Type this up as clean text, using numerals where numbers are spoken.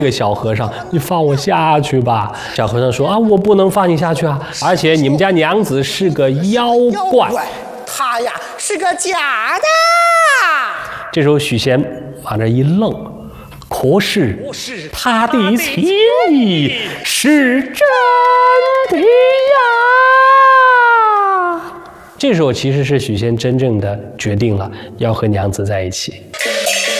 这个小和尚，你放我下去吧。小和尚说啊，我不能放你下去啊，而且你们家娘子是个妖怪， 她呀是个假的。 这时候许仙往这一愣，可是他的情意是真的呀。这时候其实是许仙真正的决定了要和娘子在一起。